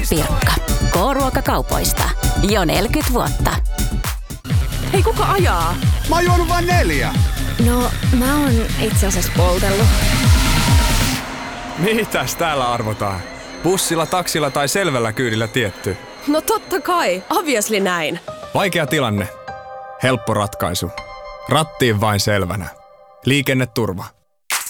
Pirkka. K-ruokakaupoista. Jo 40 vuotta. Hei, kuka ajaa? Mä oon juonut vain 4. No, mä oon itse asiassa poltellut. Mitäs täällä arvotaan? Bussilla, taksilla tai selvällä kyydillä tietty? No totta kai, obviously näin. Vaikea tilanne. Helppo ratkaisu. Rattiin vain selvänä. Liikenneturva.